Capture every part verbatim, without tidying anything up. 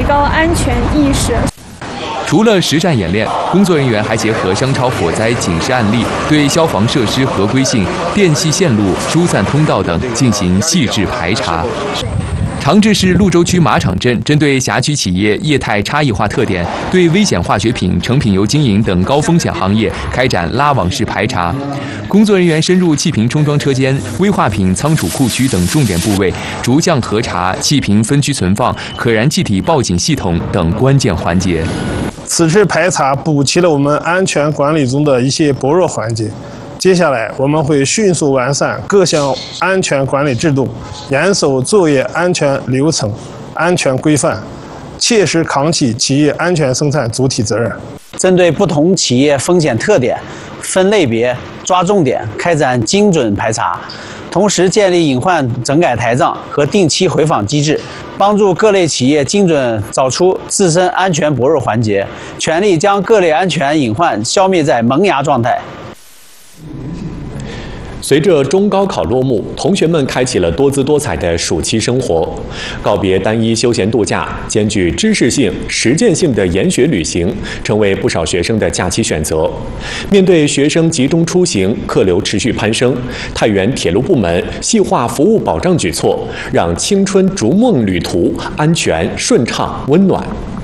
高安全意识。 除了实战演练，工作人员还结合商超火灾警示案例，对消防设施合规性、电气线路、疏散通道等进行细致排查。长治市潞州区马场镇针对辖区企业业态差异化特点，对危险化学品、成品油经营等高风险行业开展拉网式排查。工作人员深入气瓶冲装车间、危化品仓储库区等重点部位，逐项核查气瓶分区存放、可燃气体报警系统等关键环节。 此次排查补齐了我们安全管理中的一些薄弱环节。接下来，我们会迅速完善各项安全管理制度，严守作业安全流程、安全规范，切实扛起企业安全生产主体责任。 针对不同企业风险特点，分类别、抓重点，开展精准排查，同时建立隐患整改台账和定期回访机制，帮助各类企业精准找出自身安全薄弱环节，全力将各类安全隐患消灭在萌芽状态。 随着中高考落幕，同学们开启了多姿多彩的暑期生活。告别单一休闲度假，兼具知识性、实践性的研学旅行，成为不少学生的假期选择。面对学生集中出行、客流持续攀升，太原铁路部门细化服务保障举措，让青春逐梦旅途安全、顺畅、温暖。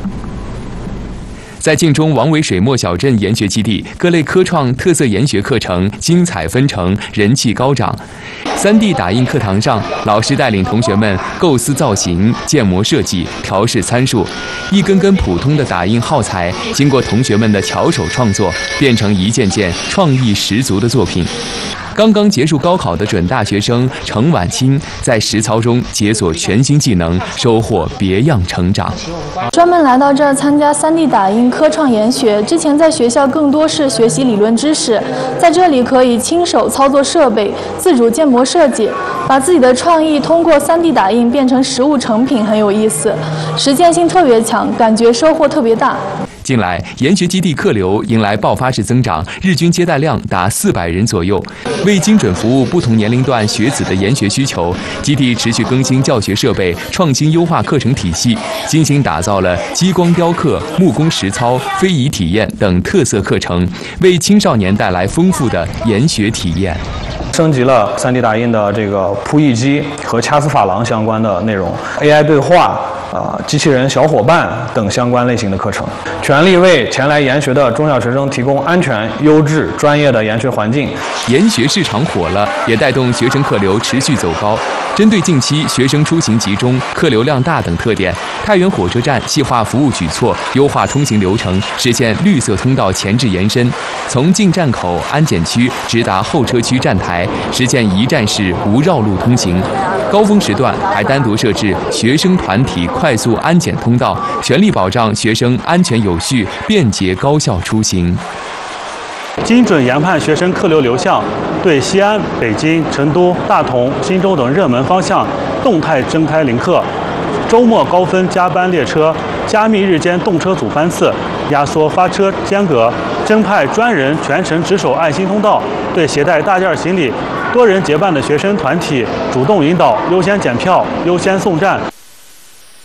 在晋中王尾水墨小镇研学基地，各类科创特色研学课程精彩纷呈，人气高涨。三 D 打印课堂上，老师带领同学们构思造型、建模设计、调试参数，一根根普通的打印耗材，经过同学们的巧手创作，变成一件件创意十足的作品。刚刚结束高考的准大学生程婉清在实操中解锁全新技能，收获别样成长。 专门来到这儿参加 三 D 打印科创研学，之前在学校更多是学习理论知识，在这里可以亲手操作设备，自主建模设计，把自己的创意通过 三 D 打印变成实物成品，很有意思，实践性特别强，感觉收获特别大。 近来，研学基地客流迎来爆发式增长，日均接待量达四百人左右。为精准服务不同年龄段学子的研学需求，基地持续更新教学设备，创新优化课程体系，精心打造了激光雕刻、木工实操、非遗体验等特色课程，为青少年带来丰富的研学体验。 升级了 三 D 打印的这个铺译机和掐丝珐琅相关的内容 ，A I 对话、呃机器人小伙伴等相关类型的课程，全力为前来研学的中小学生提供安全、优质、专业的研学环境。 研学市场火了，也带动学生客流持续走高。针对近期学生出行集中、客流量大等特点，太原火车站细化服务举措，优化通行流程，实现绿色通道前置延伸，从进站口、安检区直达候车区站台，实现一站式无绕路通行。高峰时段还单独设置学生团体快速安检通道，全力保障学生安全有序、便捷高效出行。 精准研判学生客流流向，对西安、北京、成都、大同、忻州等热门方向动态增开临客，周末高峰加班列车，加密日间动车组班次，压缩发车间隔，增派专人全程值守爱心通道，对携带大件行李、多人结伴的学生团体主动引导优先检票、优先送站。